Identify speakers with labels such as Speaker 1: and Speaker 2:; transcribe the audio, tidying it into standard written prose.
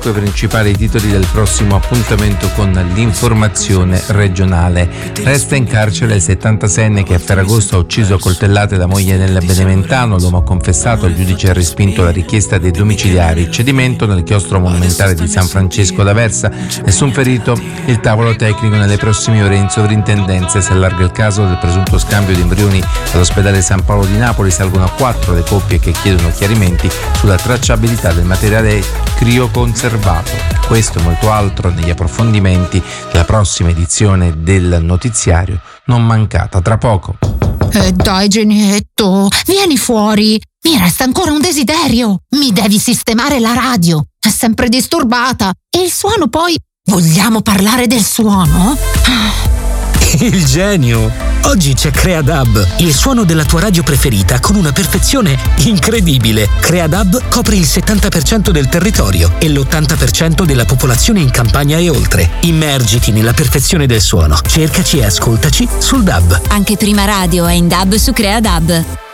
Speaker 1: 5 principali titoli del prossimo appuntamento con l'informazione regionale. Resta in carcere il 76enne che a Ferragosto ha ucciso a coltellate la moglie nel Beneventano. L'uomo ha confessato, il giudice ha respinto la richiesta dei domiciliari. Cedimento nel chiostro monumentale di San Francesco d'Aversa. Nessun ferito. Il tavolo tecnico nelle prossime ore in sovrintendenza. Si allarga il caso del presunto scambio di embrioni all'ospedale San Paolo di Napoli. Salgono a 4 le coppie che chiedono chiarimenti sulla tracciabilità del materiale crioconservato. Questo e molto altro negli approfondimenti della prossima edizione del notiziario, non mancata tra poco.
Speaker 2: Dai Genietto, vieni fuori, mi resta ancora un desiderio. Mi devi sistemare la radio, è sempre disturbata. E il suono poi, vogliamo parlare del suono?
Speaker 3: Il genio! Oggi c'è CreaDub, il suono della tua radio preferita con una perfezione incredibile. CreaDub copre il 70% del territorio e l'80% della popolazione in campagna e oltre. Immergiti nella perfezione del suono. Cercaci e ascoltaci sul DAB.
Speaker 4: Anche Prima Radio è in DAB su CreaDub.